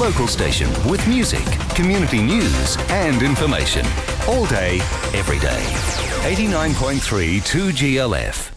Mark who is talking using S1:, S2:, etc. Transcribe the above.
S1: local station with music, community news and information. All day, every day. 89.3 2GLF.